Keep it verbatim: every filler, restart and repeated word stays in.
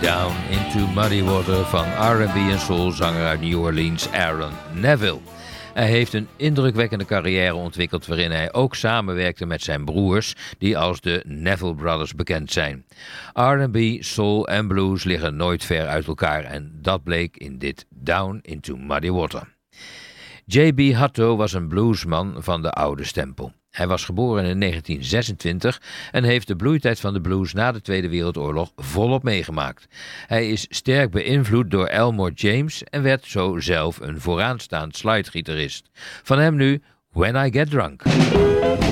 Down into Muddy Water van R en B en soulzanger uit New Orleans Aaron Neville. Hij heeft een indrukwekkende carrière ontwikkeld waarin hij ook samenwerkte met zijn broers die als de Neville Brothers bekend zijn. R en B, soul en blues liggen nooit ver uit elkaar en dat bleek in dit Down into Muddy Water. J B Hutto was een bluesman van de oude stempel. Hij was geboren in negentien zesentwintig en heeft de bloeitijd van de blues na de Tweede Wereldoorlog volop meegemaakt. Hij is sterk beïnvloed door Elmore James en werd zo zelf een vooraanstaand slidegitarist. Van hem nu When I Get Drunk.